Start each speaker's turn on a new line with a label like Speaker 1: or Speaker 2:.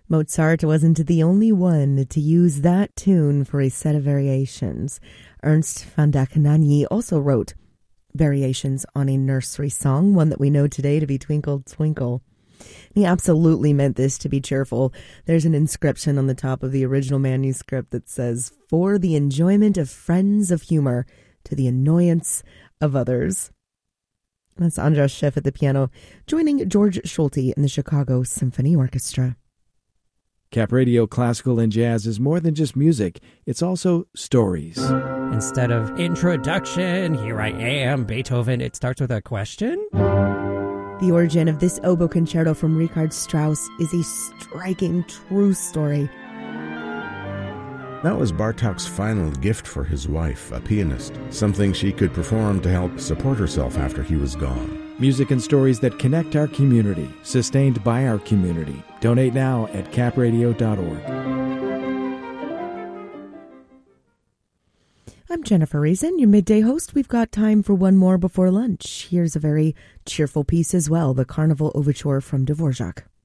Speaker 1: Mozart wasn't the only one to use that tune for a set of variations. Ernst van Dakenanyi also wrote variations on a nursery song, one that we know today to be Twinkle, Twinkle. He absolutely meant this to be cheerful. There's an inscription on the top of the original manuscript that says, "For the enjoyment of friends of humor, to the annoyance of others." That's Andras Schiff at the piano, joining George Schulte in the Chicago Symphony Orchestra.
Speaker 2: Cap Radio Classical and Jazz is more than just music. It's also stories.
Speaker 3: Instead of introduction, here I am, Beethoven, it starts with a question.
Speaker 1: The origin of this oboe concerto from Richard Strauss is a striking true story.
Speaker 4: That was Bartók's final gift for his wife, a pianist, something she could perform to help support herself after he was gone.
Speaker 2: Music and stories that connect our community, sustained by our community. Donate now at capradio.org.
Speaker 1: I'm Jennifer Reason, your midday host. We've got time for one more before lunch. Here's a very cheerful piece as well, the Carnival Overture from Dvorak.